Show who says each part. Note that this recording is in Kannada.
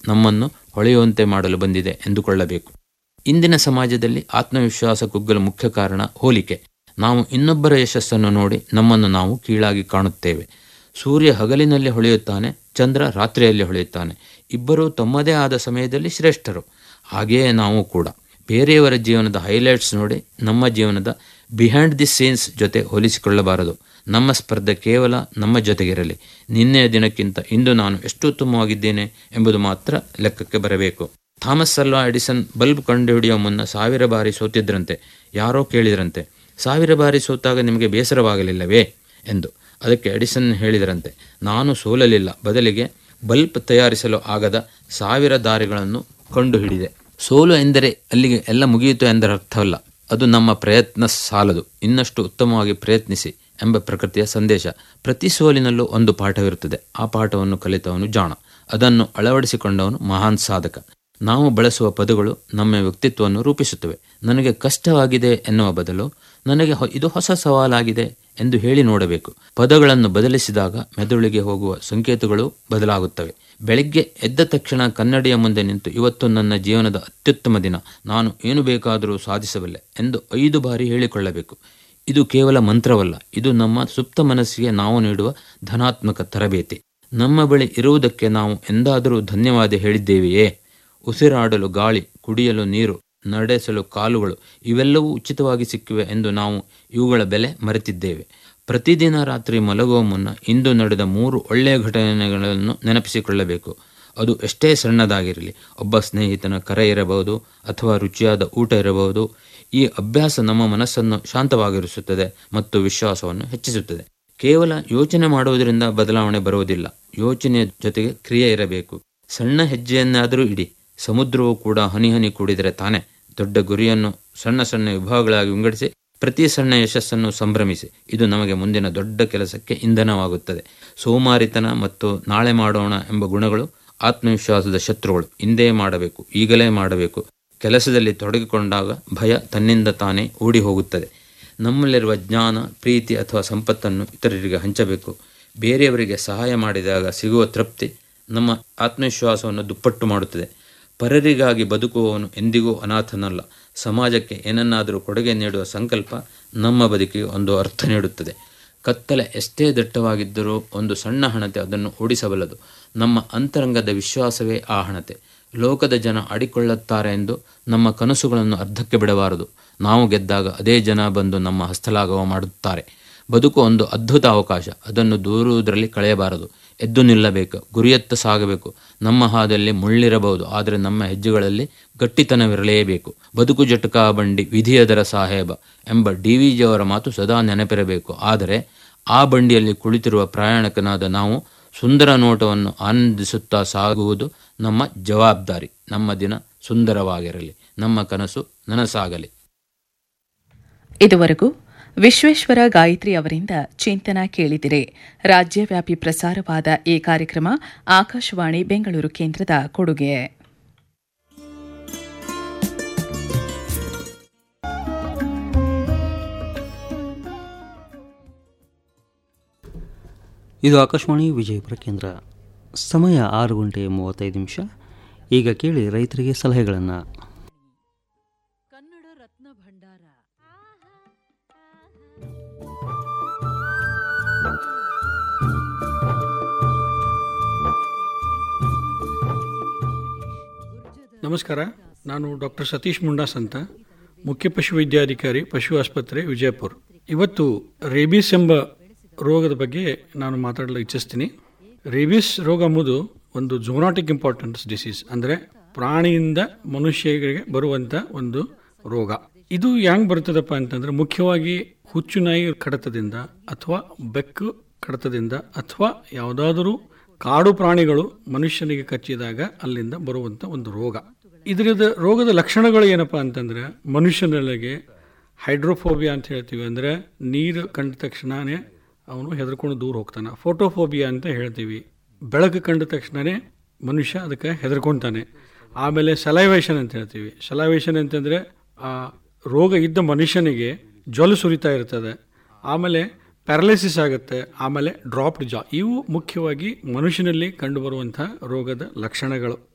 Speaker 1: ನಮ್ಮನ್ನು ಹೊಳೆಯುವಂತೆ ಮಾಡಲು ಬಂದಿದೆ ಎಂದುಕೊಳ್ಳಬೇಕು. ಇಂದಿನ ಸಮಾಜದಲ್ಲಿ ಆತ್ಮವಿಶ್ವಾಸ ಕುಗ್ಗಲು ಮುಖ್ಯ ಕಾರಣ ಹೋಲಿಕೆ. ನಾವು ಇನ್ನೊಬ್ಬರ ಯಶಸ್ಸನ್ನು ನೋಡಿ ನಮ್ಮನ್ನು ನಾವು ಕೀಳಾಗಿ ಕಾಣುತ್ತೇವೆ. ಸೂರ್ಯ ಹಗಲಿನಲ್ಲಿ ಹೊಳೆಯುತ್ತಾನೆ, ಚಂದ್ರ ರಾತ್ರಿಯಲ್ಲಿ ಹೊಳೆಯುತ್ತಾನೆ. ಇಬ್ಬರೂ ತಮ್ಮದೇ ಆದ ಸಮಯದಲ್ಲಿ ಶ್ರೇಷ್ಠರು. ಹಾಗೆಯೇ ನಾವು ಕೂಡ ಬೇರೆಯವರ ಜೀವನದ ಹೈಲೈಟ್ಸ್ ನೋಡಿ ನಮ್ಮ ಜೀವನದ ಬಿಹೈಂಡ್ ದಿ ಸೀನ್ಸ್ ಜೊತೆ ಹೋಲಿಸಿಕೊಳ್ಳಬಾರದು. ನಮ್ಮ ಸ್ಪರ್ಧೆ ಕೇವಲ ನಮ್ಮ ಜೊತೆಗಿರಲಿ. ನಿನ್ನೆಯ ದಿನಕ್ಕಿಂತ ಇಂದು ನಾನು ಎಷ್ಟು ಉತ್ತಮವಾಗಿದ್ದೇನೆ ಎಂಬುದು ಮಾತ್ರ ಲೆಕ್ಕಕ್ಕೆ ಬರಬೇಕು. ಥಾಮಸ್ ಅಲ್ವಾ ಎಡಿಸನ್ ಬಲ್ಬ್ ಕಂಡುಹಿಡಿಯುವ ಮುನ್ನ 1000 ಬಾರಿ ಸೋತಿದ್ರಂತೆ. ಯಾರೋ ಕೇಳಿದ್ರಂತೆ, 1000 ಬಾರಿ ಸೋತಾಗ ನಿಮಗೆ ಬೇಸರವಾಗಲಿಲ್ಲವೇ ಎಂದು. ಅದಕ್ಕೆ ಎಡಿಸನ್ ಹೇಳಿದರಂತೆ, ನಾನು ಸೋಲಲಿಲ್ಲ, ಬದಲಿಗೆ ಬಲ್ಬ್ ತಯಾರಿಸಲು ಆಗದ 1000 ದಾರಿಗಳನ್ನು ಕಂಡುಹಿಡಿದೆ. ಸೋಲು ಎಂದರೆ ಅಲ್ಲಿಗೆ ಎಲ್ಲ ಮುಗಿಯಿತು ಎಂದರ ಅರ್ಥವಲ್ಲ. ಅದು ನಮ್ಮ ಪ್ರಯತ್ನ ಸಾಲದು, ಇನ್ನಷ್ಟು ಉತ್ತಮವಾಗಿ ಪ್ರಯತ್ನಿಸಿ ಎಂಬ ಪ್ರಕೃತಿಯ ಸಂದೇಶ. ಪ್ರತಿ ಸೋಲಿನಲ್ಲೂ ಒಂದು ಪಾಠವಿರುತ್ತದೆ. ಆ ಪಾಠವನ್ನು ಕಲಿತವನು ಜಾಣ, ಅದನ್ನು ಅಳವಡಿಸಿಕೊಂಡವನು ಮಹಾನ್ ಸಾಧಕ. ನಾವು ಬಳಸುವ ಪದಗಳು ನಮ್ಮ ವ್ಯಕ್ತಿತ್ವವನ್ನು ರೂಪಿಸುತ್ತವೆ. ನನಗೆ ಕಷ್ಟವಾಗಿದೆ ಎನ್ನುವ ಬದಲು ನನಗೆ ಇದು ಹೊಸ ಸವಾಲಾಗಿದೆ ಎಂದು ಹೇಳಿ ನೋಡಬೇಕು. ಪದಗಳನ್ನು ಬದಲಿಸಿದಾಗ ಮೆದುಳಿಗೆ ಹೋಗುವ ಸಂಕೇತಗಳು ಬದಲಾಗುತ್ತವೆ. ಬೆಳಗ್ಗೆ ಎದ್ದ ತಕ್ಷಣ ಕನ್ನಡಿಯ ಮುಂದೆ ನಿಂತು, ಇವತ್ತು ನನ್ನ ಜೀವನದ ಅತ್ಯುತ್ತಮ ದಿನ, ನಾನು ಏನು ಬೇಕಾದರೂ ಸಾಧಿಸಬಲ್ಲೆ ಎಂದು 5 ಬಾರಿ ಹೇಳಿಕೊಳ್ಳಬೇಕು. ಇದು ಕೇವಲ ಮಂತ್ರವಲ್ಲ, ಇದು ನಮ್ಮ ಸುಪ್ತ ಮನಸ್ಸಿಗೆ ನಾವು ನೀಡುವ ಧನಾತ್ಮಕ ತರಬೇತಿ. ನಮ್ಮ ಬಳಿ ಇರುವುದಕ್ಕೆ ನಾವು ಎಂದಾದರೂ ಧನ್ಯವಾದ ಹೇಳಿದ್ದೇವೆಯೇ? ಉಸಿರಾಡಲು ಗಾಳಿ, ಕುಡಿಯಲು ನೀರು, ನಡೆಸಲು ಕಾಲುಗಳು ಇವೆಲ್ಲವೂ ಉಚಿತವಾಗಿ ಸಿಕ್ಕಿವೆ ಎಂದು ನಾವು ಇವುಗಳ ಬೆಲೆ ಮರೆತಿದ್ದೇವೆ. ಪ್ರತಿದಿನ ರಾತ್ರಿ ಮಲಗುವ ಮುನ್ನ ಇಂದು ನಡೆದ 3 ಒಳ್ಳೆಯ ಘಟನೆಗಳನ್ನು ನೆನಪಿಸಿಕೊಳ್ಳಬೇಕು. ಅದು ಎಷ್ಟೇ ಸಣ್ಣದಾಗಿರಲಿ. ಒಬ್ಬ ಸ್ನೇಹಿತನ ಕರೆ ಇರಬಹುದು ಅಥವಾ ರುಚಿಯಾದ ಊಟ ಇರಬಹುದು. ಈ ಅಭ್ಯಾಸ ನಮ್ಮ ಮನಸ್ಸನ್ನು ಶಾಂತವಾಗಿರಿಸುತ್ತದೆ ಮತ್ತು ವಿಶ್ವಾಸವನ್ನು ಹೆಚ್ಚಿಸುತ್ತದೆ. ಕೇವಲ ಯೋಚನೆ ಮಾಡುವುದರಿಂದ ಬದಲಾವಣೆ ಬರುವುದಿಲ್ಲ. ಯೋಚನೆಯ ಜೊತೆಗೆ ಕ್ರಿಯೆ ಇರಬೇಕು. ಸಣ್ಣ ಹೆಜ್ಜೆಯನ್ನಾದರೂ ಇಡಿ. ಸಮುದ್ರವು ಕೂಡ ಹನಿ ಹನಿ ಕೂಡಿದರೆ ತಾನೆ. ದೊಡ್ಡ ಗುರಿಯನ್ನು ಸಣ್ಣ ಸಣ್ಣ ವಿಭಾಗಗಳಾಗಿ ವಿಂಗಡಿಸಿ ಪ್ರತಿ ಸಣ್ಣ ಯಶಸ್ಸನ್ನು ಸಂಭ್ರಮಿಸಿ. ಇದು ನಮಗೆ ಮುಂದಿನ ದೊಡ್ಡ ಕೆಲಸಕ್ಕೆ ಇಂಧನವಾಗುತ್ತದೆ. ಸೋಮಾರಿತನ ಮತ್ತು ನಾಳೆ ಮಾಡೋಣ ಎಂಬ ಗುಣಗಳು ಆತ್ಮವಿಶ್ವಾಸದ ಶತ್ರುಗಳು. ಇಂದೇ ಮಾಡಬೇಕು, ಈಗಲೇ ಮಾಡಬೇಕು. ಕೆಲಸದಲ್ಲಿ ತೊಡಗಿಕೊಂಡಾಗ ಭಯ ತನ್ನಿಂದ ತಾನೇ ಓಡಿ ಹೋಗುತ್ತದೆ. ನಮ್ಮಲ್ಲಿರುವ ಜ್ಞಾನ, ಪ್ರೀತಿ ಅಥವಾ ಸಂಪತ್ತನ್ನು ಇತರರಿಗೆ ಹಂಚಬೇಕು. ಬೇರೆಯವರಿಗೆ ಸಹಾಯ ಮಾಡಿದಾಗ ಸಿಗುವ ತೃಪ್ತಿ ನಮ್ಮ ಆತ್ಮವಿಶ್ವಾಸವನ್ನು ದುಪ್ಪಟ್ಟು ಮಾಡುತ್ತದೆ. ಪರರಿಗಾಗಿ ಬದುಕುವವನು ಎಂದಿಗೂ ಅನಾಥನಲ್ಲ. ಸಮಾಜಕ್ಕೆ ಏನನ್ನಾದರೂ ಕೊಡುಗೆ ನೀಡುವ ಸಂಕಲ್ಪ ನಮ್ಮ ಬದುಕಿಗೆ ಒಂದು ಅರ್ಥ ನೀಡುತ್ತದೆ. ಕತ್ತಲೆ ಎಷ್ಟೇ ದಟ್ಟವಾಗಿದ್ದರೂ ಒಂದು ಸಣ್ಣ ಹಣತೆ ಅದನ್ನು ಓಡಿಸಬಲ್ಲದು. ನಮ್ಮ ಅಂತರಂಗದ ವಿಶ್ವಾಸವೇ ಆ ಹಣತೆ. ಲೋಕದ ಜನ ಆಡಿಕೊಳ್ಳುತ್ತಾರೆ ಎಂದು ನಮ್ಮ ಕನಸುಗಳನ್ನು ಅರ್ಧಕ್ಕೆ ಬಿಡಬಾರದು. ನಾವು ಗೆದ್ದಾಗ ಅದೇ ಜನ ಬಂದು ನಮ್ಮ ಹಸ್ತಲಾಘವ ಮಾಡುತ್ತಾರೆ. ಬದುಕು ಒಂದು ಅದ್ಭುತ ಅವಕಾಶ, ಅದನ್ನು ದೂರುವುದರಲ್ಲಿ ಕಳೆಯಬಾರದು. ಎದ್ದು ನಿಲ್ಲಬೇಕು, ಗುರಿಯತ್ತ ಸಾಗಬೇಕು. ನಮ್ಮ ಹಾದಲ್ಲಿ ಮುಳ್ಳಿರಬಹುದು, ಆದರೆ ನಮ್ಮ ಹೆಜ್ಜೆಗಳಲ್ಲಿ ಗಟ್ಟಿತನವಿರಲೇಬೇಕು. ಬದುಕು ಜಟಕಾ ಬಂಡಿ ವಿಧಿಯದರ ಸಾಹೇಬ ಎಂಬ DVG ಅವರ ಮಾತು ಸದಾ ನೆನಪಿರಬೇಕು. ಆದರೆ ಆ ಬಂಡಿಯಲ್ಲಿ ಕುಳಿತಿರುವ ಪ್ರಯಾಣಿಕನಾದ ನಾವು ಸುಂದರ ನೋಟವನ್ನು ಆನಂದಿಸುತ್ತಾ ಸಾಗುವುದು ನಮ್ಮ ಜವಾಬ್ದಾರಿ. ನಮ್ಮ ದಿನ ಸುಂದರವಾಗಿರಲಿ, ನಮ್ಮ ಕನಸು ನನಸಾಗಲಿ.
Speaker 2: ಇದುವರೆಗೂ ವಿಶ್ವೇಶ್ವರ ಗಾಯತ್ರಿ ಅವರಿಂದ ಚಿಂತನ ಕೇಳಿದಿರೆ. ರಾಜ್ಯವ್ಯಾಪಿ ಪ್ರಸಾರವಾದ ಈ ಕಾರ್ಯಕ್ರಮ ಆಕಾಶವಾಣಿ ಬೆಂಗಳೂರು ಕೇಂದ್ರದ ಕೊಡುಗೆ.
Speaker 3: ಇದು ಆಕಾಶವಾಣಿ ವಿಜಯಪುರ ಕೇಂದ್ರ. ಸಮಯ 6:35. ಈಗ ಕೇಳಿ ರೈತರಿಗೆ ಸಲಹೆಗಳನ್ನು.
Speaker 4: ಕನ್ನಡ ರತ್ನ ಭಂಡಾರ.
Speaker 5: ನಮಸ್ಕಾರ, ನಾನು ಡಾಕ್ಟರ್ ಸತೀಶ್ ಮುಂಡಾಸ್ ಅಂತ, ಮುಖ್ಯ ಪಶುವೈದ್ಯಾಧಿಕಾರಿ, ಪಶು ಆಸ್ಪತ್ರೆ, ವಿಜಯಪುರ. ಇವತ್ತು ರೇಬಿಸ್ ಎಂಬ ರೋಗದ ಬಗ್ಗೆ ನಾನು ಮಾತಾಡಲು ಇಚ್ಛಿಸ್ತೀನಿ. ರೇಬಿಸ್ ರೋಗ ಎಂಬುದು ಒಂದು ಝೂನಾಟಿಕ್ ಇಂಪಾರ್ಟೆನ್ಸ್ ಡಿಸೀಸ್, ಅಂದರೆ ಪ್ರಾಣಿಯಿಂದ ಮನುಷ್ಯರಿಗೆ ಬರುವಂಥ ಒಂದು ರೋಗ. ಇದು ಹೆಂಗೆ ಬರ್ತದಪ್ಪ ಅಂತಂದರೆ, ಮುಖ್ಯವಾಗಿ ಹುಚ್ಚುನಾಯಿ ಕಡತದಿಂದ ಅಥವಾ ಬೆಕ್ಕು ಕಡತದಿಂದ ಅಥವಾ ಯಾವುದಾದರೂ ಕಾಡು ಪ್ರಾಣಿಗಳು ಮನುಷ್ಯನಿಗೆ ಕಚ್ಚಿದಾಗ ಅಲ್ಲಿಂದ ಬರುವಂಥ ಒಂದು ರೋಗ. ಇದರದ ರೋಗದ ಲಕ್ಷಣಗಳು ಏನಪ್ಪ ಅಂತಂದರೆ, ಮನುಷ್ಯನೊಳಗೆ ಹೈಡ್ರೋಫೋಬಿಯಾ ಅಂತ ಹೇಳ್ತೀವಿ, ಅಂದರೆ ನೀರು ಕಂಡ ತಕ್ಷಣವೇ ಅವನು ಹೆದರ್ಕೊಂಡು ದೂರ ಹೋಗ್ತಾನೆ. ಫೋಟೋಫೋಬಿಯಾ ಅಂತ ಹೇಳ್ತೀವಿ, ಬೆಳಕು ಕಂಡ ತಕ್ಷಣವೇ ಮನುಷ್ಯ ಅದಕ್ಕೆ ಹೆದರ್ಕೊತಾನೆ. ಆಮೇಲೆ ಸಲೈವೇಷನ್ ಅಂತ ಹೇಳ್ತೀವಿ. ಸಲೈವೇಷನ್ ಅಂತಂದರೆ ಆ ರೋಗ ಇದ್ದ ಮನುಷ್ಯನಿಗೆ ಜ್ವಲ ಸುರಿತಾ ಇರ್ತದೆ. ಆಮೇಲೆ ಪ್ಯಾರಲೈಸಿಸ್ ಆಗುತ್ತೆ. ಆಮೇಲೆ ಡ್ರಾಪ್ಡ್ ಜಾ. ಇವು ಮುಖ್ಯವಾಗಿ ಮನುಷ್ಯನಲ್ಲಿ ಕಂಡುಬರುವಂಥ ರೋಗದ ಲಕ್ಷಣಗಳು.